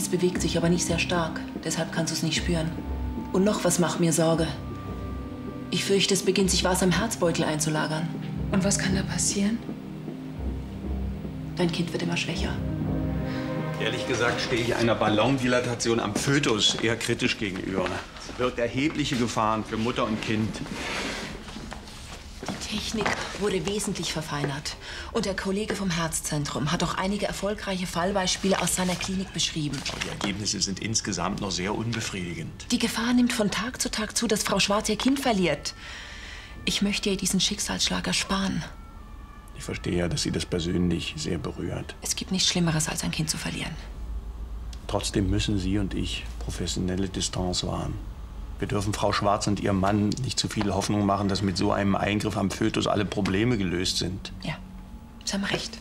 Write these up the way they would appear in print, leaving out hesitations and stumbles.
Es bewegt sich, aber nicht sehr stark. Deshalb kannst du es nicht spüren. Und noch was macht mir Sorge. Ich fürchte, es beginnt sich was am Herzbeutel einzulagern. Und was kann da passieren? Dein Kind wird immer schwächer. Ehrlich gesagt stehe ich einer Ballondilatation am Fötus eher kritisch gegenüber. Es birgt erhebliche Gefahren für Mutter und Kind. Die Technik wurde wesentlich verfeinert. Und der Kollege vom Herzzentrum hat auch einige erfolgreiche Fallbeispiele aus seiner Klinik beschrieben. Die Ergebnisse sind insgesamt noch sehr unbefriedigend. Die Gefahr nimmt von Tag zu Tag zu, dass Frau Schwarz ihr Kind verliert. Ich möchte ihr diesen Schicksalsschlag ersparen. Ich verstehe ja, dass Sie das persönlich sehr berührt. Es gibt nichts Schlimmeres, als ein Kind zu verlieren. Trotzdem müssen Sie und ich professionelle Distanz wahren. Wir dürfen Frau Schwarz und ihrem Mann nicht zu viel Hoffnung machen, dass mit so einem Eingriff am Fötus alle Probleme gelöst sind. Ja, Sie haben recht.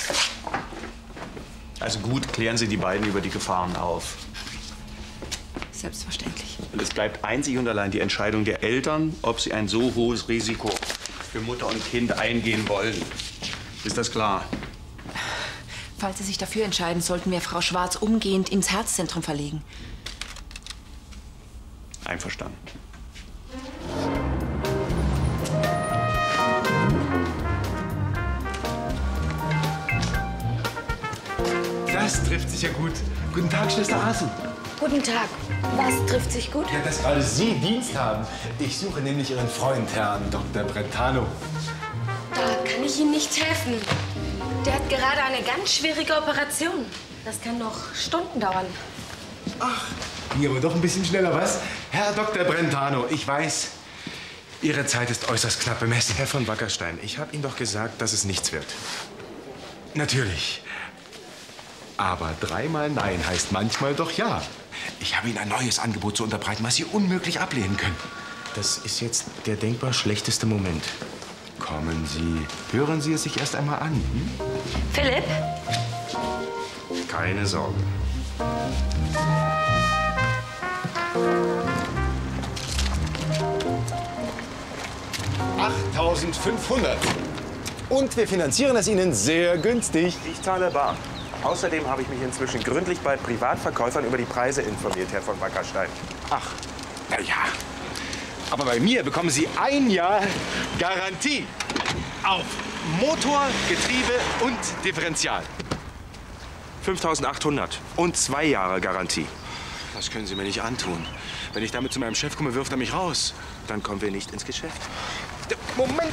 Also gut, klären Sie die beiden über die Gefahren auf. Selbstverständlich. Und es bleibt einzig und allein die Entscheidung der Eltern, ob sie ein so hohes Risiko für Mutter und Kind eingehen wollen. Ist das klar? Falls Sie sich dafür entscheiden, sollten wir Frau Schwarz umgehend ins Herzzentrum verlegen. Einverstanden. Das trifft sich ja gut. Guten Tag, Schwester Asen. Guten Tag. Was trifft sich gut? Ja, dass gerade Sie Dienst haben. Ich suche nämlich Ihren Freund, Herrn Dr. Brentano. Da kann ich Ihnen nicht helfen. Der hat gerade eine ganz schwierige Operation. Das kann noch Stunden dauern. Ach, ging aber doch ein bisschen schneller, was? Herr Dr. Brentano, ich weiß, Ihre Zeit ist äußerst knapp bemessen. Herr von Wackerstein, ich habe Ihnen doch gesagt, dass es nichts wird. Natürlich. Aber dreimal Nein heißt manchmal doch Ja. Ich habe Ihnen ein neues Angebot zu unterbreiten, was Sie unmöglich ablehnen können. Das ist jetzt der denkbar schlechteste Moment. Kommen Sie, hören Sie es sich erst einmal an. Hm? Philipp? Keine Sorge. $8.500. Und wir finanzieren es Ihnen sehr günstig. Ich zahle bar. Außerdem habe ich mich inzwischen gründlich bei Privatverkäufern über die Preise informiert, Herr von Wackerstein. Ach, na ja. Aber bei mir bekommen Sie 1 Jahr Garantie auf Motor, Getriebe und Differential. 5.800 und 2 Jahre Garantie. Das können Sie mir nicht antun. Wenn ich damit zu meinem Chef komme, wirft er mich raus. Dann kommen wir nicht ins Geschäft. Moment.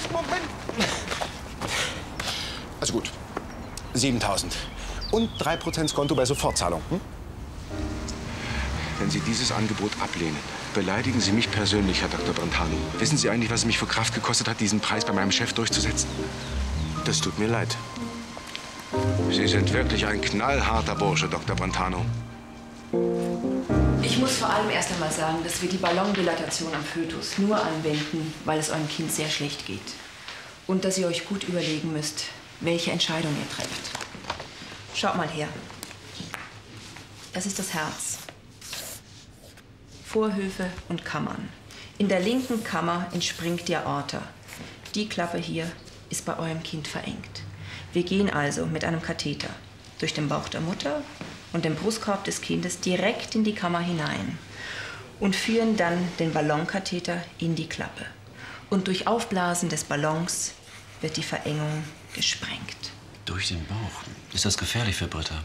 Also gut, 7.000. Und 3% Skonto bei Sofortzahlung. Hm? Wenn Sie dieses Angebot ablehnen, beleidigen Sie mich persönlich, Herr Dr. Brentano. Wissen Sie eigentlich, was es mich für Kraft gekostet hat, diesen Preis bei meinem Chef durchzusetzen? Das tut mir leid. Sie sind wirklich ein knallharter Bursche, Dr. Brentano. Ich muss vor allem erst einmal sagen, dass wir die Ballondilatation am Fötus nur anwenden, weil es eurem Kind sehr schlecht geht. Und dass ihr euch gut überlegen müsst, welche Entscheidung ihr trefft. Schaut mal her. Das ist das Herz. Vorhöfe und Kammern. In der linken Kammer entspringt die Aorta. Die Klappe hier ist bei eurem Kind verengt. Wir gehen also mit einem Katheter durch den Bauch der Mutter und den Brustkorb des Kindes direkt in die Kammer hinein und führen dann den Ballonkatheter in die Klappe. Und durch Aufblasen des Ballons wird die Verengung gesprengt. Durch den Bauch? Ist das gefährlich für Britta?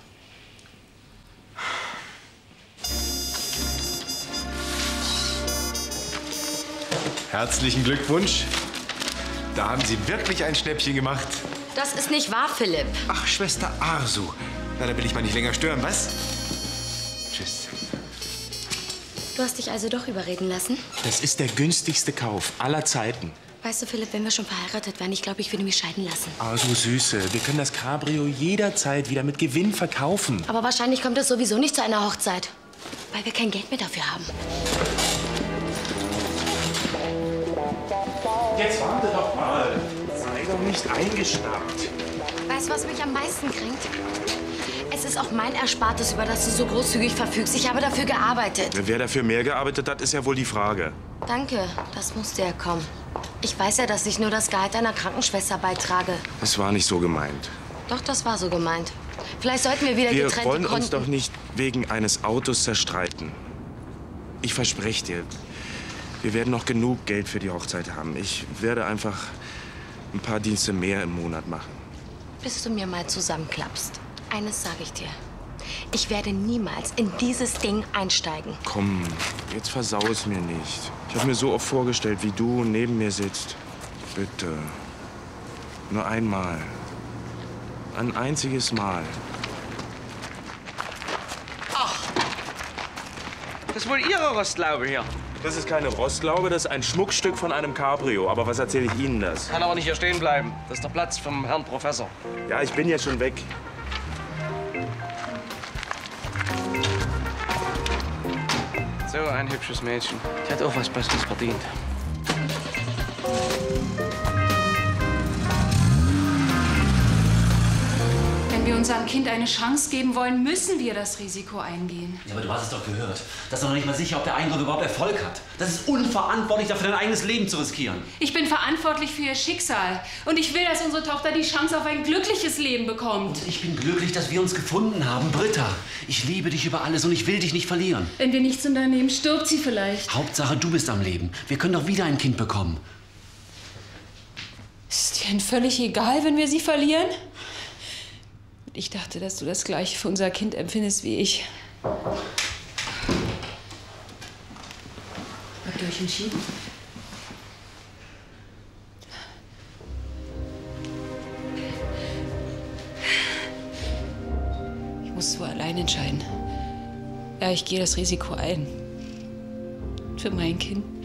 Herzlichen Glückwunsch. Da haben Sie wirklich ein Schnäppchen gemacht. Das ist nicht wahr, Philipp. Ach, Schwester Arsu. Na, dann will ich mal nicht länger stören, was? Tschüss. Du hast dich also doch überreden lassen? Das ist der günstigste Kauf aller Zeiten. Weißt du, Philipp, wenn wir schon verheiratet wären, ich glaube, ich würde mich scheiden lassen. Arsu, Süße, wir können das Cabrio jederzeit wieder mit Gewinn verkaufen. Aber wahrscheinlich kommt es sowieso nicht zu einer Hochzeit, weil wir kein Geld mehr dafür haben. Jetzt warte doch mal. Sei doch nicht eingeschnappt. Weißt du, was mich am meisten kränkt? Es ist auch mein Erspartes, über das du so großzügig verfügst. Ich habe dafür gearbeitet. Wer dafür mehr gearbeitet hat, ist ja wohl die Frage. Danke, das musste ja kommen. Ich weiß ja, dass ich nur das Gehalt einer Krankenschwester beitrage. Es war nicht so gemeint. Doch, das war so gemeint. Vielleicht sollten wir wieder Wir getrennte wollen Konten... uns doch nicht wegen eines Autos zerstreiten. Ich verspreche dir, wir werden noch genug Geld für die Hochzeit haben. Ich werde einfach ein paar Dienste mehr im Monat machen. Bis du mir mal zusammenklappst. Eines sage ich dir. Ich werde niemals in dieses Ding einsteigen. Komm, jetzt versau es mir nicht. Ich habe mir so oft vorgestellt, wie du neben mir sitzt. Bitte. Nur einmal. Ein einziges Mal. Das ist wohl Ihre Rostlaube hier. Das ist keine Rostlaube, das ist ein Schmuckstück von einem Cabrio. Aber was erzähle ich Ihnen das? Kann aber nicht hier stehen bleiben. Das ist der Platz vom Herrn Professor. Ja, ich bin jetzt schon weg. So ein hübsches Mädchen. Die hat auch was Besseres verdient. Wenn wir unserem Kind eine Chance geben wollen, müssen wir das Risiko eingehen. Ja, aber du hast es doch gehört. Das ist doch noch nicht mal sicher, ob der Eingriff überhaupt Erfolg hat. Das ist unverantwortlich, dafür dein eigenes Leben zu riskieren. Ich bin verantwortlich für ihr Schicksal. Und ich will, dass unsere Tochter die Chance auf ein glückliches Leben bekommt. Und ich bin glücklich, dass wir uns gefunden haben. Britta, ich liebe dich über alles und ich will dich nicht verlieren. Wenn wir nichts unternehmen, stirbt sie vielleicht. Hauptsache, du bist am Leben. Wir können doch wieder ein Kind bekommen. Ist dir denn völlig egal, wenn wir sie verlieren? Ich dachte, dass du das Gleiche für unser Kind empfindest wie ich. Habt ihr euch entschieden? Ich muss so allein entscheiden. Ja, ich gehe das Risiko ein. Für mein Kind.